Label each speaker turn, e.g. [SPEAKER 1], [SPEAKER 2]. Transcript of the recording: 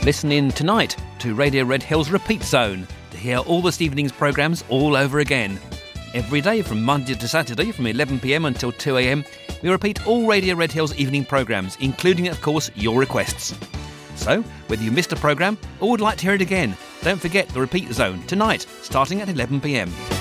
[SPEAKER 1] Listen in tonight to Radio Red Hills Repeat Zone to hear all this evening's programmes all over again. Every day from Monday to Saturday from 11pm until 2am, we repeat all Radio Red Hills evening programmes, including, of course, your requests. So, whether you missed a programme or would like to hear it again, don't forget the Repeat Zone tonight, starting at 11pm.